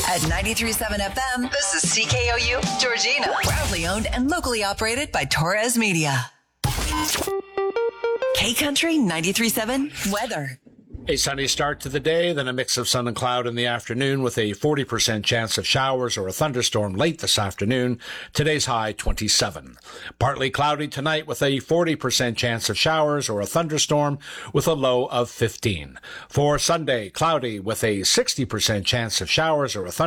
At 93.7 FM, this is CKOU Georgina. Proudly owned and locally operated by Torres Media. K-Country 93.7 weather. A sunny start to the day, then a mix of sun and cloud in the afternoon with a 40% chance of showers or a thunderstorm late this afternoon. Today's high 27. Partly cloudy tonight with a 40% chance of showers or a thunderstorm with a low of 15. For Sunday, cloudy with a 60% chance of showers or a thunderstorm.